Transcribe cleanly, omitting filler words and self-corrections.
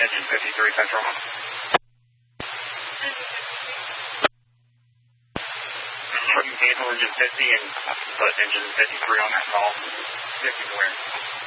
engine 53 Central. Cancel engine 50 and put engine 53 on that call. 50 to where?